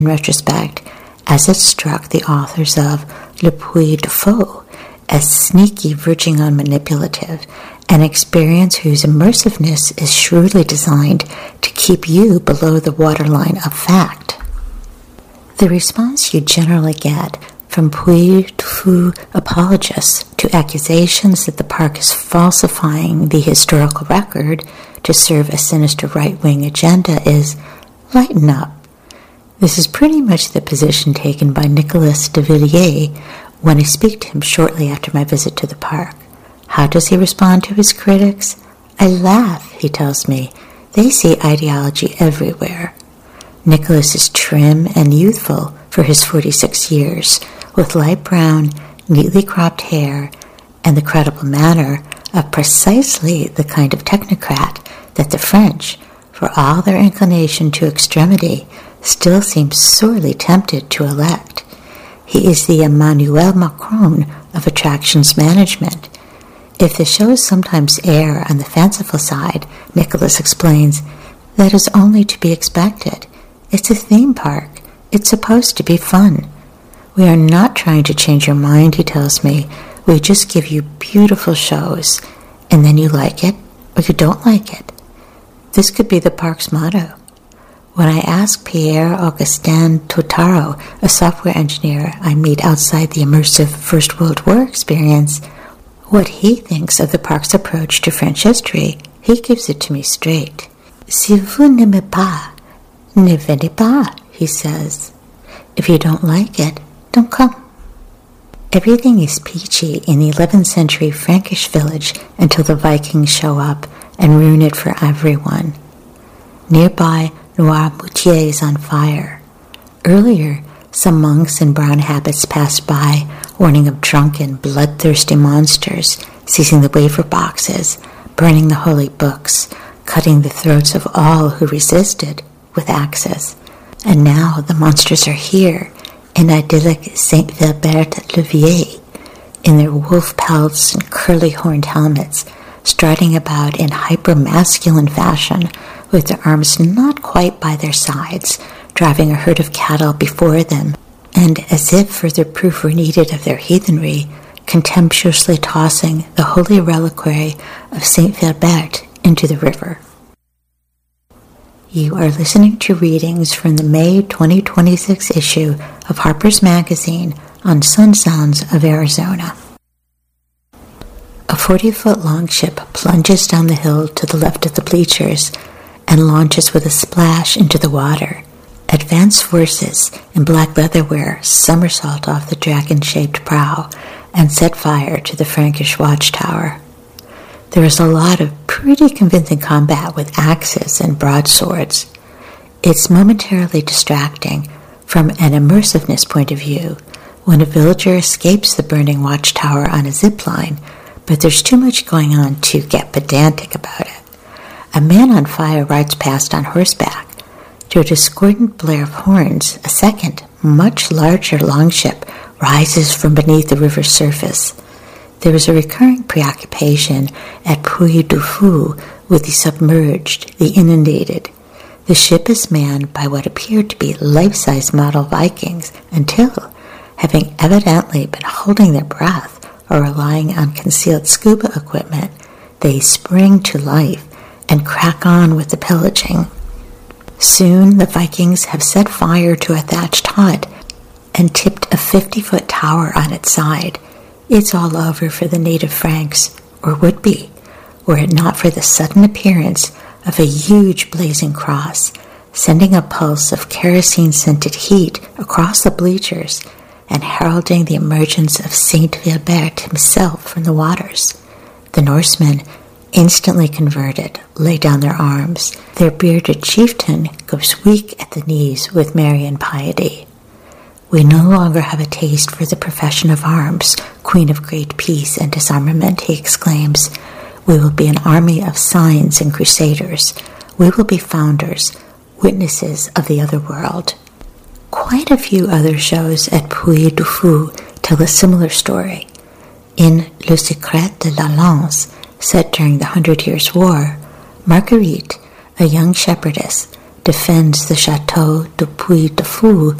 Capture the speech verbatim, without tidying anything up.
in retrospect, as it struck the authors of Le Puy du Fou as sneaky, verging on manipulative, an experience whose immersiveness is shrewdly designed to keep you below the waterline of fact. The response you generally get from Puy du Fou apologists to accusations that the park is falsifying the historical record to serve a sinister right-wing agenda is, lighten up. This is pretty much the position taken by Nicolas de Villiers when I speak to him shortly after my visit to the park. How does he respond to his critics? I laugh, he tells me. They see ideology everywhere. Nicholas is trim and youthful for his forty-six years, with light brown, neatly cropped hair and the credible manner of precisely the kind of technocrat that the French, for all their inclination to extremity, still seem sorely tempted to elect. He is the Emmanuel Macron of attractions management. If the shows sometimes err on the fanciful side, Nicholas explains, that is only to be expected. It's a theme park. It's supposed to be fun. We are not trying to change your mind, he tells me. We just give you beautiful shows, and then you like it or you don't like it. This could be the park's motto. When I ask Pierre-Augustin Totaro, a software engineer I meet outside the immersive First World War experience, what he thinks of the park's approach to French history, he gives it to me straight. Si vous n'aimez pas, ne venez pas, he says. If you don't like it, don't come. Everything is peachy in the eleventh century Frankish village until the Vikings show up and ruin it for everyone. Nearby, Noirmoutier is on fire. Earlier, some monks in brown habits passed by, warning of drunken, bloodthirsty monsters, seizing the wafer boxes, burning the holy books, cutting the throats of all who resisted with axes. And now the monsters are here, in idyllic Saint Philbert-le-Vieil, in their wolf pelts and curly-horned helmets, striding about in hyper-masculine fashion, with their arms not quite by their sides, driving a herd of cattle before them, and as if further proof were needed of their heathenry, contemptuously tossing the holy reliquary of Saint Philbert into the river. You are listening to readings from the May twenty twenty-six issue of Harper's Magazine on Sun Sounds of Arizona. A forty-foot long ship plunges down the hill to the left of the bleachers and launches with a splash into the water. Advanced forces in black leatherwear somersault off the dragon-shaped prow and set fire to the Frankish watchtower. There is a lot of pretty convincing combat with axes and broadswords. It's momentarily distracting from an immersiveness point of view when a villager escapes the burning watchtower on a zip line, but there's too much going on to get pedantic about it. A man on fire rides past on horseback. To a discordant blare of horns, a second, much larger longship rises from beneath the river's surface. There is a recurring preoccupation at Puy du Fou with the submerged, the inundated. The ship is manned by what appear to be life-size model Vikings until, having evidently been holding their breath or relying on concealed scuba equipment, they spring to life and crack on with the pillaging. Soon the Vikings have set fire to a thatched hut and tipped a fifty-foot tower on its side. It's all over for the native Franks, or would be, were it not for the sudden appearance of a huge blazing cross, sending a pulse of kerosene-scented heat across the bleachers and heralding the emergence of Saint Philbert himself from the waters. The Norsemen, instantly converted, lay down their arms. Their bearded chieftain goes weak at the knees with Marian piety. We no longer have a taste for the profession of arms, queen of great peace and disarmament, he exclaims. We will be an army of signs and crusaders. We will be founders, witnesses of the other world. Quite a few other shows at Puy du Fou tell a similar story. In Le Secret de la Lance, set during the Hundred Years' War, Marguerite, a young shepherdess, defends the Chateau de Puy de Fou